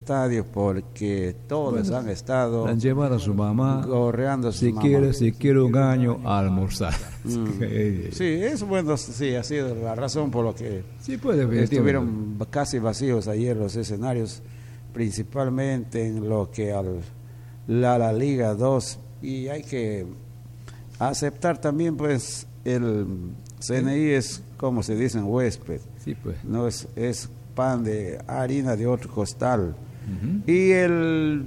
estadio porque todos han estado han llevado a su mamá gorreando a su mamá. Si quiere un año a almorzar. Sí, es bueno, sí, ha sido la razón por lo que sí, puede, estuvieron casi vacíos ayer los escenarios, principalmente en lo que la Liga 2, y hay que aceptar también, pues, el CNI es, como se dice, en huésped, sí, pues. no es pan de harina de otro costal. Y el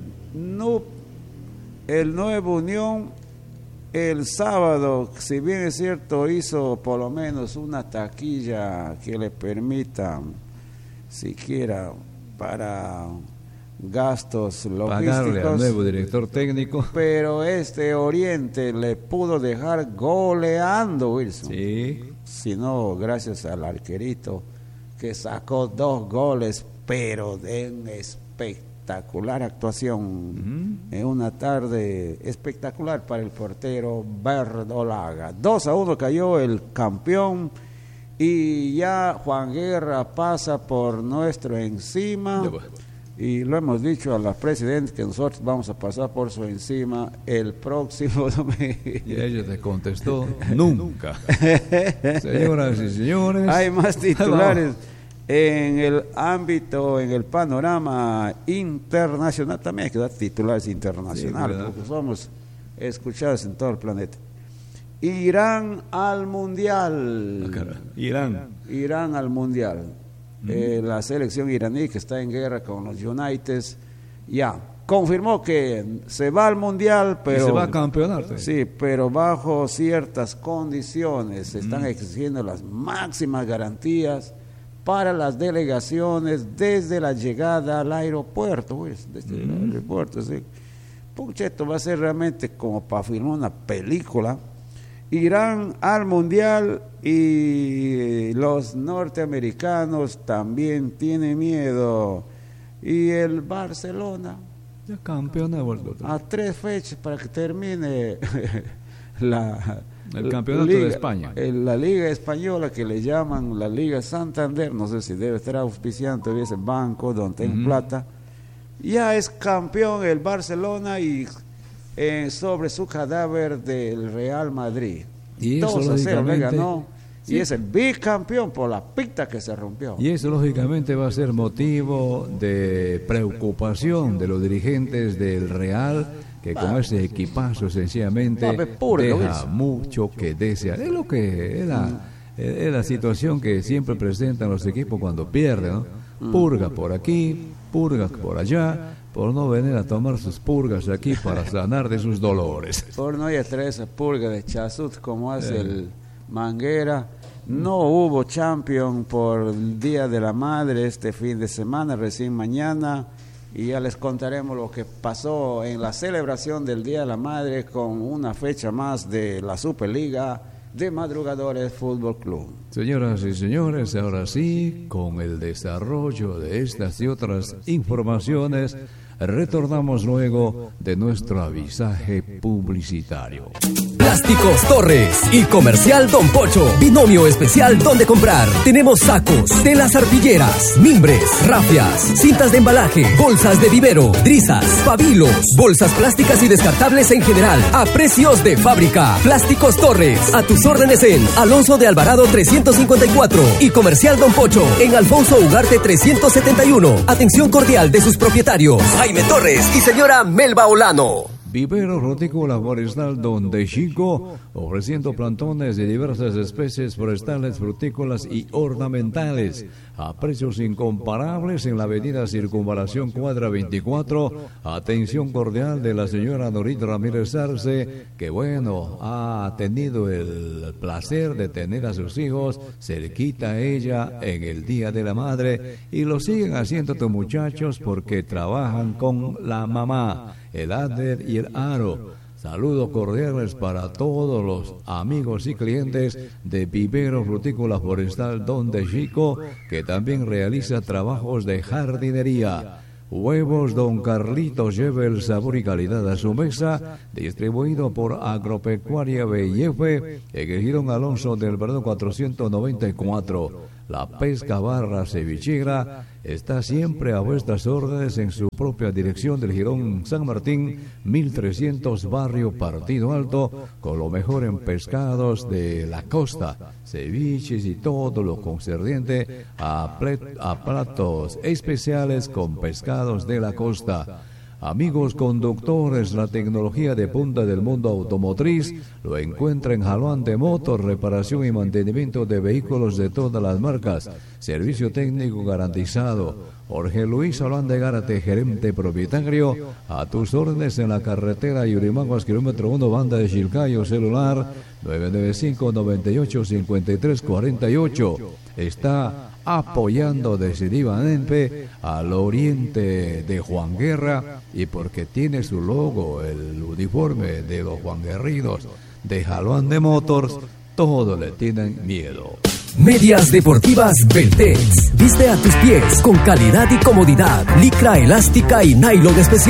Nuevo Unión el sábado, si bien es cierto, hizo por lo menos una taquilla que le permita siquiera para gastos logísticos, pagarle al nuevo director técnico, pero Oriente le pudo dejar goleando, Wilson. Sí. Si no, gracias al arquerito que sacó 2 goles, pero de una espectacular actuación, en una tarde espectacular para el portero Verdolaga. 2-1 cayó el campeón, y ya Juan Guerra pasa por nuestro encima, y lo hemos dicho a la presidenta que nosotros vamos a pasar por su encima el próximo domingo. Y ella te contestó, nunca. Señoras y señores, hay más titulares en el ámbito, en el panorama internacional. También hay que dar titulares internacionales, sí, porque somos escuchados en todo el planeta. Irán al Mundial. Irán al Mundial. La selección iraní, que está en guerra con los United, ya confirmó que se va al Mundial, pero y se va a campeonar. Sí, pero bajo ciertas condiciones. Se están exigiendo las máximas garantías para las delegaciones desde la llegada al aeropuerto, pues, desde el aeropuerto. Sí. Pucha, esto va a ser realmente como para filmar una película. Irán al Mundial, y los norteamericanos también tienen miedo. Y el Barcelona, ya campeona, a 3 fechas para que termine el campeonato de España, la Liga Española, que le llaman la Liga Santander. No sé si debe estar auspiciando todavía ese banco donde tengo plata. Ya es campeón el Barcelona, y sobre su cadáver del Real Madrid. Y eso 2-0 le ganó, sí. Y es el bicampeón por la pita que se rompió. Y eso lógicamente va a ser motivo de preocupación de los dirigentes del Real, que con ese equipazo sencillamente deja mucho que desear. Es lo que es la situación que siempre presentan los equipos cuando pierden, ¿no? Purga por aquí, purga por allá, por no venir a tomar sus purgas aquí para sanar de sus dolores. Por no ir a traer esa purga de chasut como hace el Manguera. No hubo Champions por el Día de la Madre este fin de semana, recién mañana, y ya les contaremos lo que pasó en la celebración del Día de la Madre con una fecha más de la Superliga de Madrugadores Fútbol Club. Señoras y señores, ahora sí, con el desarrollo de estas y otras informaciones, retornamos luego de nuestro avisaje publicitario. Plásticos Torres y Comercial Don Pocho. Binomio especial donde comprar. Tenemos sacos, telas arpilleras, mimbres, rafias, cintas de embalaje, bolsas de vivero, drisas, pabilos, bolsas plásticas y descartables en general, a precios de fábrica. Plásticos Torres, a tus órdenes en Alonso de Alvarado 354 y Comercial Don Pocho en Alfonso Ugarte 371. Atención cordial de sus propietarios, Jaime Torres y señora Melba Olano. Vivero Hortícola Forestal Donde Chico, ofreciendo plantones de diversas especies forestales, frutícolas y ornamentales a precios incomparables en la avenida Circunvalación Cuadra 24. Atención cordial de la señora Dorita Ramírez Arce, que bueno, ha tenido el placer de tener a sus hijos cerquita a ella en el Día de la Madre, y lo siguen haciendo tus muchachos porque trabajan con la mamá, el Adler y el Aro. Saludos cordiales para todos los amigos y clientes de Vivero Frutícola Forestal Donde Chico, que también realiza trabajos de jardinería. Huevos Don Carlitos, lleve el sabor y calidad a su mesa, distribuido por Agropecuaria BIF, en el Girón Alonso del Alvarado 494. La pesca barra cevichera está siempre a vuestras órdenes en su propia dirección del Jirón San Martín, 1300 Barrio Partido Alto, con lo mejor en pescados de la costa, ceviches y todo lo concerniente a platos especiales con pescados de la costa. Amigos conductores, la tecnología de punta del mundo automotriz lo encuentra en Jaluante Motor, reparación y mantenimiento de vehículos de todas las marcas, servicio técnico garantizado. Jorge Luis Holanda Gárate, gerente propietario, a tus órdenes en la carretera Yurimaguas, kilómetro 1, banda de Chilcayo, celular 995-98-5348. Está apoyando decididamente al oriente de Juan Guerra, y porque tiene su logo, el uniforme de los Juanguerridos de Jaluante Motors, todos le tienen miedo. Medias deportivas Beltex. Viste a tus pies con calidad y comodidad. Licra elástica y nylon especial.